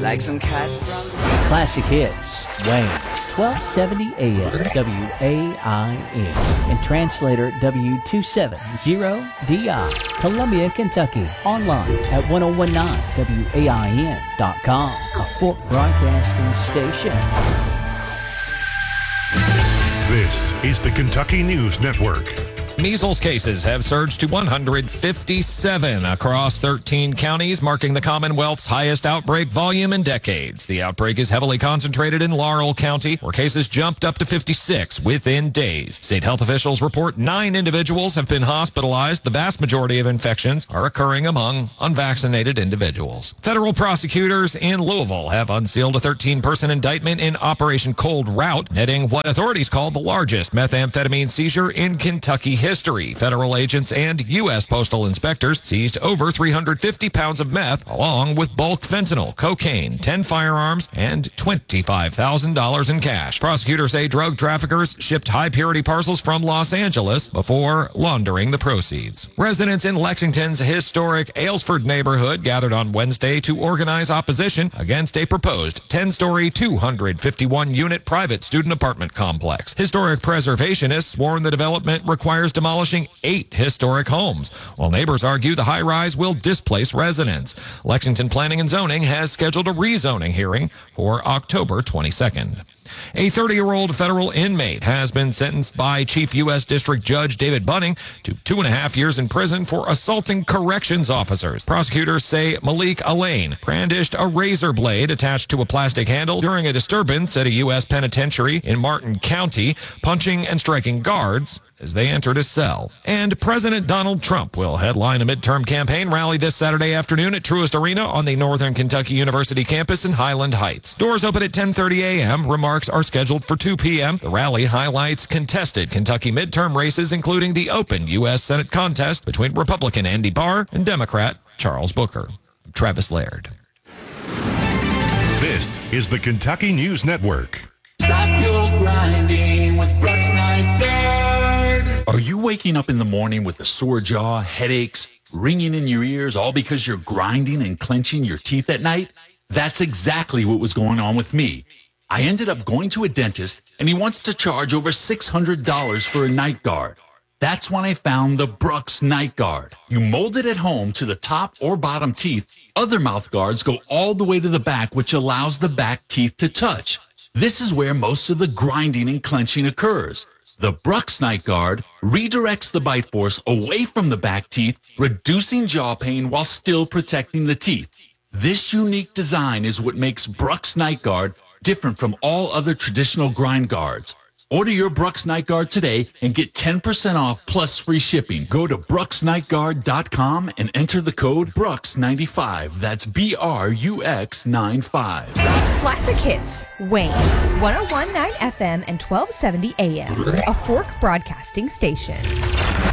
Like some cat from... Classic Hits, Wayne, 1270 AM, WAIN, and translator W270DI, Columbia, Kentucky. Online at 1019WAIN.com, a Fork Broadcasting station. This is the Kentucky News Network. Measles cases have surged to 157 across 13 counties, marking the Commonwealth's highest outbreak volume in decades. The outbreak is heavily concentrated in Laurel County, where cases jumped up to 56 within days. State health officials report 9 individuals have been hospitalized. The vast majority of infections are occurring among unvaccinated individuals. Federal prosecutors in Louisville have unsealed a 13-person indictment in Operation Cold Route, netting what authorities call the largest methamphetamine seizure in Kentucky history. Federal agents and U.S. postal inspectors seized over 350 pounds of meth, along with bulk fentanyl, cocaine, 10 firearms, and $25,000 in cash. Prosecutors say drug traffickers shipped high-purity parcels from Los Angeles before laundering the proceeds. Residents in Lexington's historic Aylesford neighborhood gathered on Wednesday to organize opposition against a proposed 10-story, 251-unit private student apartment complex. Historic preservationists warn the development requires demolishing 8 historic homes, while neighbors argue the high-rise will displace residents. Lexington Planning and Zoning has scheduled a rezoning hearing for October 22nd. A 30-year-old federal inmate has been sentenced by Chief U.S. District Judge David Bunning to 2.5 years in prison for assaulting corrections officers. Prosecutors say Malik Alain brandished a razor blade attached to a plastic handle during a disturbance at a U.S. penitentiary in Martin County, punching and striking guards as they entered a cell. And President Donald Trump will headline a midterm campaign rally this Saturday afternoon at Truist Arena on the Northern Kentucky University campus in Highland Heights. Doors open at 10:30 a.m. Remarks are scheduled for 2 p.m. The rally highlights contested Kentucky midterm races, including the open U.S. Senate contest between Republican Andy Barr and Democrat Charles Booker. Travis Laird. This is the Kentucky News Network. Stop your grinding with Brooks Night Guard. Are you waking up in the morning with a sore jaw, headaches, ringing in your ears, all because you're grinding and clenching your teeth at night? That's exactly what was going on with me. I ended up going to a dentist, and he wants to charge over $600 for a night guard. That's when I found the Brooks Night Guard. You mold it at home to the top or bottom teeth. Other mouth guards go all the way to the back, which allows the back teeth to touch. This is where most of the grinding and clenching occurs. The Brooks Night Guard redirects the bite force away from the back teeth, reducing jaw pain while still protecting the teeth. This unique design is what makes Brooks Night Guard different from all other traditional grind guards. Order your Brooks Night Guard today and get 10% off plus free shipping. Go to brooksnightguard.com and enter the code Brooks95. That's BRUX95. Classic Hits, Wayne, 101.9 FM and 1270 AM, a Fork Broadcasting station.